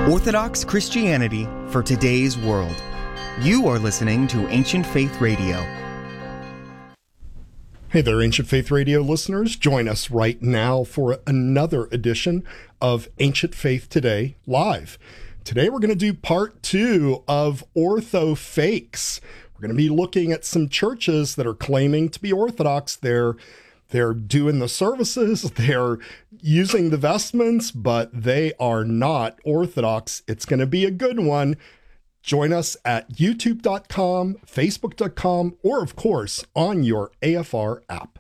Orthodox Christianity for today's world. You are listening to Ancient Faith Radio. Hey there, Ancient Faith Radio listeners. Join us right now for another edition of Ancient Faith Today Live. Today we're going to do part 2 of Ortho Fakes. We're going to be looking at some churches that are claiming to be Orthodox. They're doing the services, they're using the vestments, but they are not Orthodox. It's going to be a good one. Join us at youtube.com, facebook.com, or of course on your AFR app.